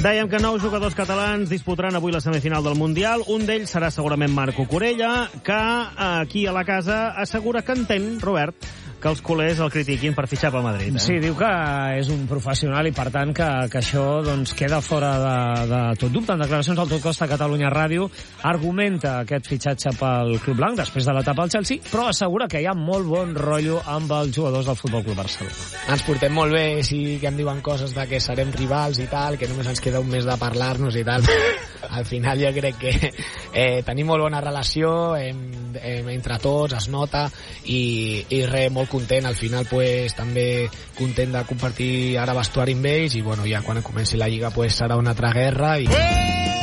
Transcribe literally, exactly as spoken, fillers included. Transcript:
Dèiem que nou jugadors catalans disputaran avui la semifinal del Mundial. Un d'ells serà segurament Marco Corella, que aquí a la casa assegura que entén, Robert, que els culers el critiquin per fitxar pel Madrid. Eh? Sí, diu que és un professional i, per tant, que, que això doncs, queda fora de, de tot dubte. En declaracions al Tot Costa Catalunya Ràdio argumenta aquest fitxatge pel Club Blanc després de l'etapa al Chelsea, però assegura que hi ha molt bon rotllo amb els jugadors del Futbol Club Barcelona. Ens portem molt bé, sí que em diuen coses de que serem rivals i tal, que només ens queda un mes de parlar-nos i tal. Al final jo crec que eh, tenim molt bona relació em, em, entre tots, es nota, i, i res, molt content, al final pues, també content de compartir ara vestuari amb ells, i bueno, ja quan comenci la Lliga pues, serà una altra guerra i...